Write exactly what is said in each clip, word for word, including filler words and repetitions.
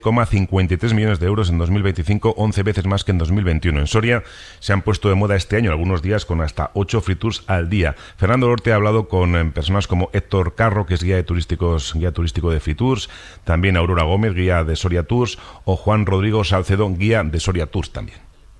cincuenta y tres millones de euros en dos mil veinticinco, once veces más que en dos mil veintiuno. En Soria se han puesto de moda este año algunos días con hasta ocho free tours al día. Fernando Lorte ha hablado con personas como Héctor Carro, que es guía de turísticos, guía turístico de free tours, también Aurora Gómez, guía de Soria Tours, o Juan Rodrigo Salcedo, guía de Soria Tours también.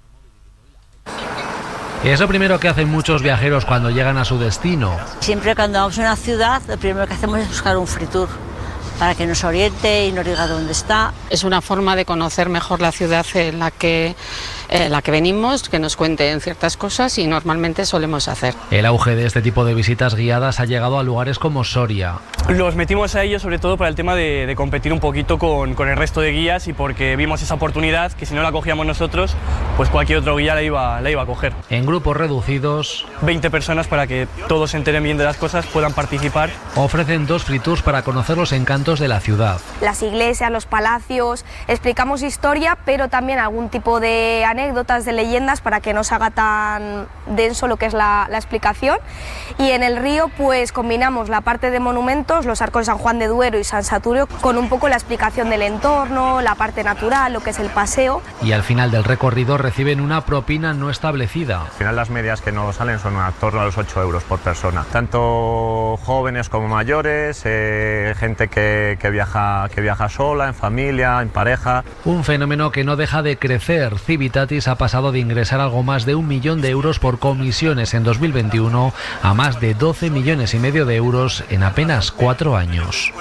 Es lo primero que hacen muchos viajeros cuando llegan a su destino. Siempre cuando vamos a una ciudad, lo primero que hacemos es buscar un free tour, para que nos oriente y nos diga dónde está. Es una forma de conocer mejor la ciudad en la que, en la que venimos, que nos cuenten ciertas cosas y normalmente solemos hacer. El auge de este tipo de visitas guiadas ha llegado a lugares como Soria. Los metimos a ellos sobre todo para el tema de, de competir un poquito con, con el resto de guías y porque vimos esa oportunidad que si no la cogíamos nosotros, pues cualquier otro guía la iba, la iba a coger. En grupos reducidos, veinte personas para que todos se enteren bien de las cosas, puedan participar. Ofrecen dos free tours para conocer los encantos de la ciudad. Las iglesias, los palacios, explicamos historia, pero también algún tipo de anécdotas, de leyendas, para que no se haga tan denso lo que es la, la explicación. Y en el río pues combinamos la parte de monumentos, los arcos de San Juan de Duero y San Saturio, con un poco la explicación del entorno, la parte natural, lo que es el paseo. Y al final del recorrido reciben una propina no establecida. Al final las medias que nos salen son a torno a los ocho euros por persona. Tanto jóvenes como mayores, eh, gente que, que viaja, que viaja sola, en familia, en pareja. Un fenómeno que no deja de crecer. Civitatis ha pasado de ingresar algo más de un millón de euros por comisiones en dos mil veintiuno a más de doce millones y medio de euros en apenas cuatro años.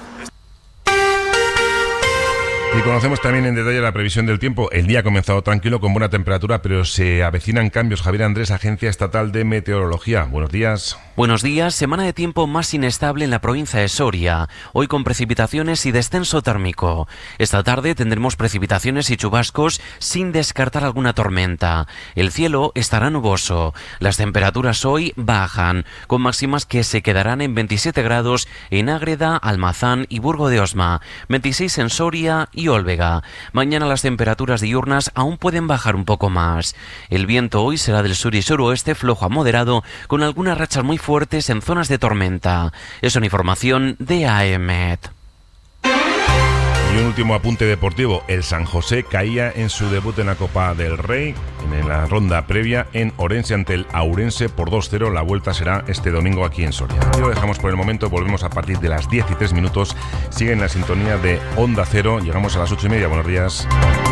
Y conocemos también en detalle la previsión del tiempo. El día ha comenzado tranquilo, con buena temperatura, pero se avecinan cambios. Javier Andrés, Agencia Estatal de Meteorología. Buenos días. Buenos días. Semana de tiempo más inestable en la provincia de Soria. Hoy con precipitaciones y descenso térmico. Esta tarde tendremos precipitaciones y chubascos sin descartar alguna tormenta. El cielo estará nuboso. Las temperaturas hoy bajan, con máximas que se quedarán en veintisiete grados en Ágreda, Almazán y Burgo de Osma, veintiséis en Soria y Olvega. Mañana las temperaturas diurnas aún pueden bajar un poco más. El viento hoy será del sur y suroeste flojo a moderado, con algunas rachas muy fuertes en zonas de tormenta. Es una información de A E M E T. Y un último apunte deportivo. El San José caía en su debut en la Copa del Rey, en la ronda previa en Orense ante el Ourense por dos cero. La vuelta será este domingo aquí en Soria. Y lo dejamos por el momento. Volvemos a partir de las diez y tres minutos. Sigue en la sintonía de Onda Cero. Llegamos a las ocho y media. Buenos días.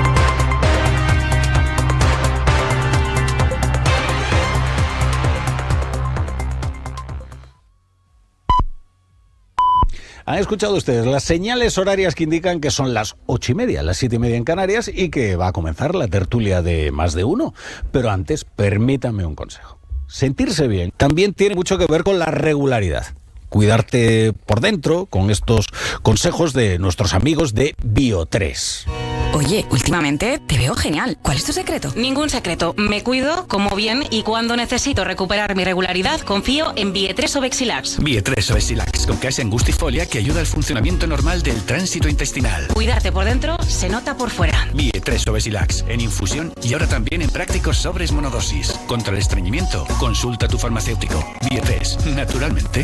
Han escuchado ustedes las señales horarias que indican que son las ocho y media, las siete y media en Canarias, y que va a comenzar la tertulia de Más de Uno. Pero antes, permítanme un consejo. Sentirse bien también tiene mucho que ver con la regularidad. Cuidarte por dentro con estos consejos de nuestros amigos de Bio tres. Oye, últimamente te veo genial. ¿Cuál es tu secreto? Ningún secreto. Me cuido, como bien, y cuando necesito recuperar mi regularidad, confío en Bio tres Obexilax. Bio tres Obexilax, con case angustifolia que ayuda al funcionamiento normal del tránsito intestinal. Cuidarte por dentro se nota por fuera. Bio tres Obexilax, en infusión y ahora también en prácticos sobres monodosis. Contra el estreñimiento, consulta a tu farmacéutico. Bio tres, naturalmente.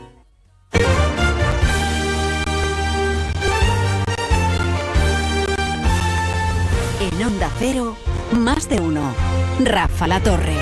En Onda Cero, Más de Uno. Rafa La Torre.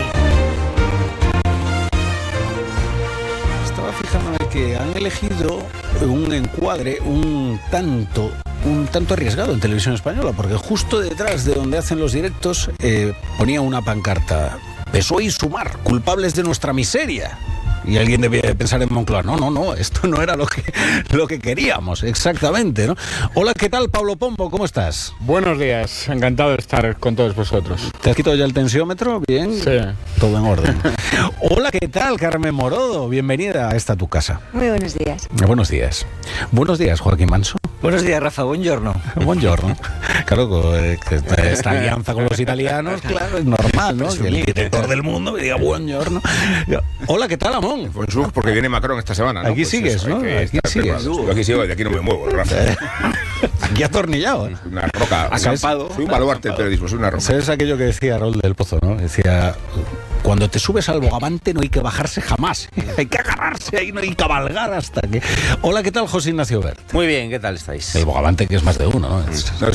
Estaba fijándome que han elegido un encuadre un tanto, un tanto arriesgado en Televisión Española, porque justo detrás de donde hacen los directos eh, ponía una pancarta: P S O E y Sumar, culpables de nuestra miseria. Y alguien debía pensar en Moncloa, no, no, no, esto no era lo que, lo que queríamos, exactamente, ¿no? Hola, ¿qué tal, Pablo Pombo? ¿Cómo estás? Buenos días, encantado de estar con todos vosotros. ¿Te has quitado ya el tensiómetro? Bien. Sí. Todo en orden. Hola, ¿qué tal, Carmen Morodo? Bienvenida a esta tu casa. Muy buenos días. Buenos días. Buenos días, Joaquín Manso. Buenos días, Rafa, buongiorno. Buongiorno. Claro, que esta alianza con los italianos, claro, es normal, ¿no? Que el director del mundo me diga buongiorno. Hola, ¿qué tal, Amón? Bonjour, porque viene Macron esta semana, ¿no? Aquí pues sigues, eso, ¿no? Aquí sigues. Yo aquí sigo y de aquí no me muevo, Rafa. Aquí atornillado, ¿eh? Una roca, acampado. Soy un baluarte del periodismo, soy una roca. ¿Sabes aquello que decía Raúl del Pozo, no? Decía, cuando te subes al bogavante no hay que bajarse jamás. Hay que agarrarse ahí, no hay que cabalgar hasta que... Hola, ¿qué tal, José Ignacio Bert? Muy bien, ¿qué tal estáis? El bogavante, que es más de uno, ¿no? No,